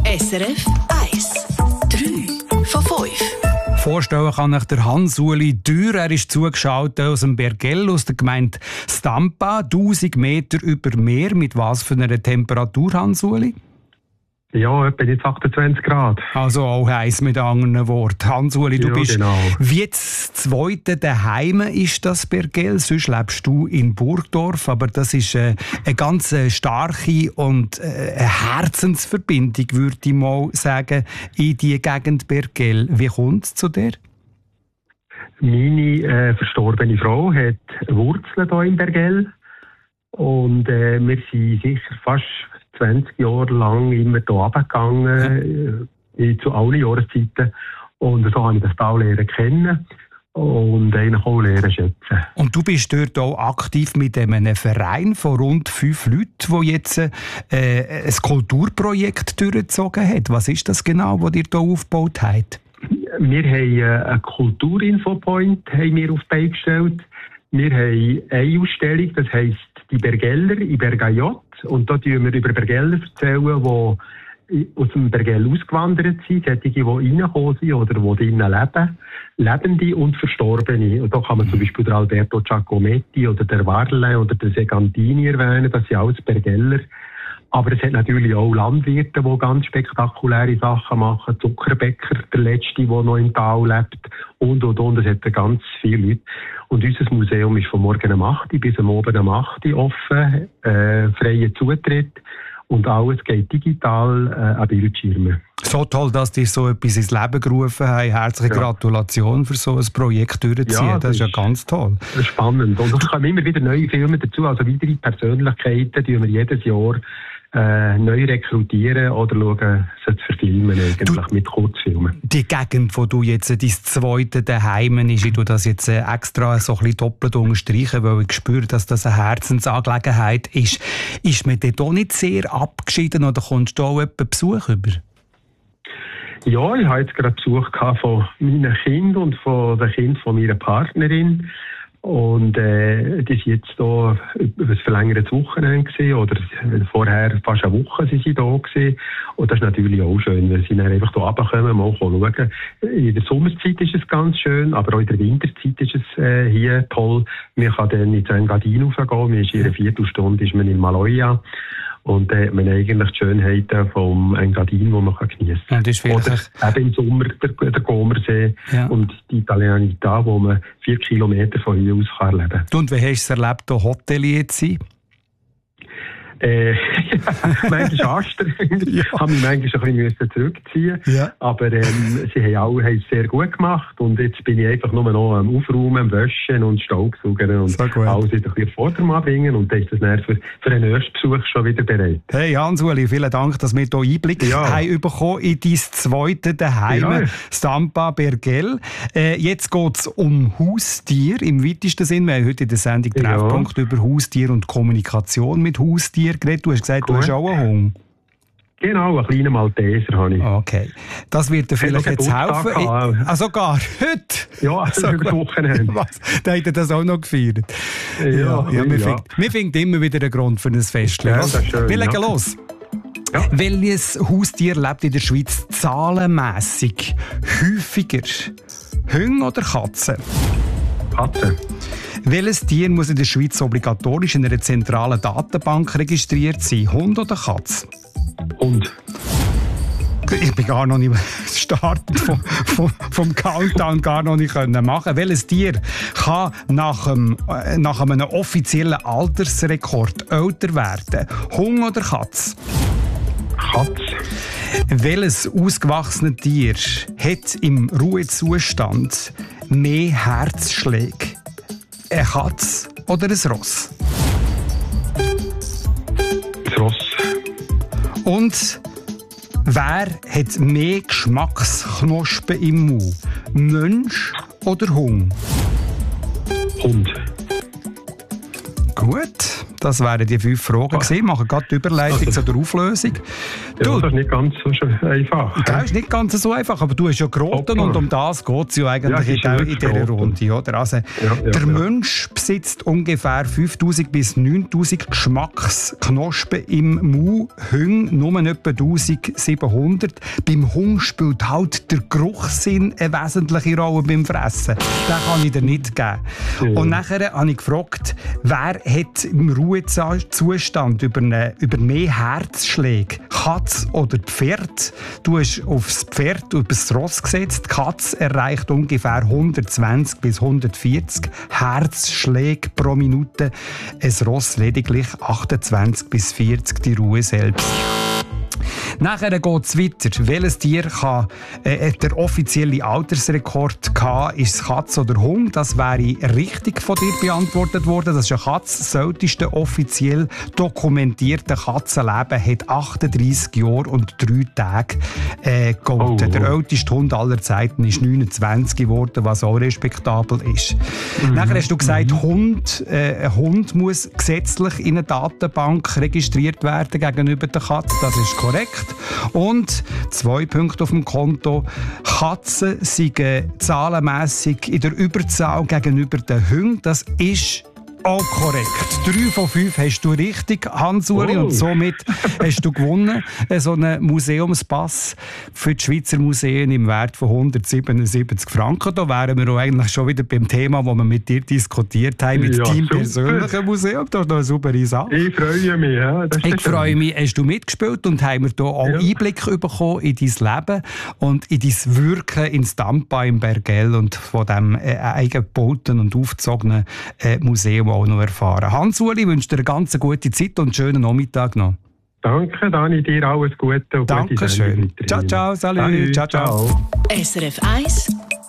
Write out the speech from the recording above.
SRF 1. 3 von 5. Vorstellen kann ich der Hans-Uli Dürr. Er ist zugeschaltet aus dem Bergell, aus der Gemeinde Stampa. 1000 Meter über Meer. Mit was für einer Temperatur, Hans-Uli? Ja, etwa jetzt 28 Grad. Also auch heiß mit anderen Worten. Hans-Uli, du bist genau. wie das zweite daheim ist das Bergell. Sonst lebst du in Burgdorf, aber das ist eine ganz starke und eine Herzensverbindung, würde ich mal sagen, in die Gegend Bergell. Wie kommt es zu dir? Meine verstorbene Frau hat Wurzeln hier im Bergell. Und wir sind sicher fast 20 Jahre lang immer hier runtergegangen, zu allen Jahreszeiten. Und so habe ich das Tal lernen kennen und eigentlich auch lernen schätzen. Und du bist dort auch aktiv mit einem Verein von rund 5 Leuten, der jetzt ein Kulturprojekt durchgezogen hat. Was ist das genau, das ihr hier aufgebaut habt? Wir haben einen Kulturinfopoint haben wir auf die Beine gestellt. Wir haben eine Ausstellung, das heisst «Die Bergeller» in Bergajot. Und da erzählen wir über Bergeller, die aus dem Bergell ausgewandert sind, solche, die reingekommen sind oder die drinnen leben, Lebende und Verstorbene. Und da kann man zum Beispiel den Alberto Giacometti oder der Varle oder der Segantini erwähnen, das sind alles Bergeller. Aber es hat natürlich auch Landwirte, die ganz spektakuläre Sachen machen. Zuckerbäcker, der Letzte, der noch im Tal lebt. Und. Es hat ganz viele Leute. Und unser Museum ist von morgen um 8 Uhr bis am Abend um 8 Uhr offen. Freier Zutritt. Und alles geht digital an Bildschirmen. So toll, dass die so etwas ins Leben gerufen haben. Herzliche Gratulation für so ein Projekt durchzuziehen. Ja, das ist ja ganz toll. Das ist spannend. Und es kommen immer wieder neue Filme dazu. Also weitere Persönlichkeiten, die wir jedes Jahr neu rekrutieren oder schauen, sie zu verfilmen eigentlich mit Kurzfilmen. Die Gegend, wo du jetzt dein zweite daheim ist, ich tue das jetzt extra so ein bisschen doppelt unterstreichen, weil ich spüre, dass das eine Herzensangelegenheit ist. Ist man dort auch nicht sehr abgeschieden oder kommst du auch jemanden Besuch über? Ja, ich hatte jetzt gerade Besuch von meinen Kindern und von den Kindern von meiner Partnerin. Und die sind jetzt hier über ein verlängertes Wochenende gewesen, oder vorher fast eine Woche sind sie da gewesen. Und das ist natürlich auch schön, weil sie dann einfach hier runterkommen, mal schauen. In der Sommerzeit ist es ganz schön, aber auch in der Winterzeit ist es hier toll. Man kann dann in Engadin raufgehen, man ist in einer Viertelstunde ist man in Maloja. Und da hat man eigentlich die Schönheiten vom Engadin, die man geniessen kann. Oder eben im Sommer der Comersee und die Italianità, wo man 4 Kilometer von hier aus erleben kann. Und wie hast du es erlebt, hier Hotelier zu sein? Manchmal anstrengend. Habe mich manchmal ein bisschen zurückziehen. Ja. Aber sie haben es sehr gut gemacht. Und jetzt bin ich einfach nur noch am Aufräumen, am Waschen und Staubsaugen und alles wieder ein bisschen vor dem Anbringen. Und dann ist das dann für einen ersten Besuch schon wieder bereit. Hey Hans-Uli, vielen Dank, dass wir hier Einblick haben bekommen in dein zweite daheim, Stampa Bergell. Jetzt geht es um Haustier im weitesten Sinn. Wir haben heute in der Sendung Treffpunkt über Haustier und Kommunikation mit Haustier geredet. Du hast gesagt, du hast auch einen Hund. Genau, einen kleinen Malteser habe ich. Okay. Das wird dir vielleicht jetzt helfen. Sogar heute? Ja, über Wochenende. Was? Da hat er das auch noch gefeiert. Wir finden immer wieder einen Grund für ein Fest. Ja, das ist schön, wir legen los. Ja. Welches Haustier lebt in der Schweiz zahlenmässig häufiger? Hunde oder Katzen? Katzen. Welches Tier muss in der Schweiz obligatorisch in einer zentralen Datenbank registriert sein? Hund oder Katz? Hund. Ich bin gar noch nicht gestartet vom Countdown gar noch nicht machen. Welches Tier kann nach einem offiziellen Altersrekord älter werden? Hund oder Katz? Katz. Welches ausgewachsene Tier hat im Ruhezustand mehr Herzschläge? Eine Katze oder ein Ross? Ein Ross. Und wer hat mehr Geschmacksknospen im Mund? Mensch oder Hund? Hund. Gut, Das wären die 5 Fragen gewesen. Machen gerade die Überleitung zu der Auflösung. Das ist nicht ganz so einfach. Das ist nicht ganz so einfach, aber du hast ja geraten und um das geht es ja eigentlich in dieser Runde. Oder? Also, der Mensch besitzt ungefähr 5000 bis 9000 Geschmacksknospen im Mund, Hunde nur etwa 1700. Beim Hund spielt halt der Geruchssinn eine wesentliche Rolle beim Fressen. Den kann ich dir nicht geben. Und nachher habe ich gefragt, wer hat im Ruhezustand über mehr Herzschläge? Katz oder Pferd? Du hast aufs Pferd, über das Ross gesetzt. Die Katz erreicht ungefähr 120 bis 140 Herzschläge pro Minute. Ein Ross lediglich 28 bis 40, die Ruhe selbst. Nachher geht es weiter. Welches Tier kann der offizielle Altersrekord haben? Ist es Katz oder Hund? Das wäre richtig von dir beantwortet worden. Das ist eine Katze. Das älteste offiziell dokumentierte Katzenleben hat 38 Jahre und 3 Tage gehalten. Der älteste Hund aller Zeiten ist 29 geworden, was auch respektabel ist. Nachher hast du gesagt, ein Hund muss gesetzlich in eine Datenbank registriert werden gegenüber der Katze. Das ist korrekt. Und 2 Punkte auf dem Konto. Katzen sind zahlenmässig in der Überzahl gegenüber den Hunden. Das ist auch korrekt. 3 von 5 hast du richtig, Hans-Uli, und somit hast du gewonnen. So einen Museumspass für die Schweizer Museen im Wert von 177 Franken. Da wären wir auch eigentlich schon wieder beim Thema, das wir mit dir diskutiert haben, mit deinem persönlichen Museum. Das ist noch eine super Sache. Ich freue mich. Ja, ich freue mich. Hast du mitgespielt und haben wir hier auch Einblick bekommen in dein Leben und in dein Wirken in Stampa im Bergell und von diesem eigengebauten und aufgezogenen Museum auch noch erfahren. Hans-Uli, wünsche dir eine ganz gute Zeit und einen schönen Nachmittag noch. Danke, Dani, dir alles Gute und Dankeschön. Ciao, ciao, salut. Ciao, ciao. SRF 1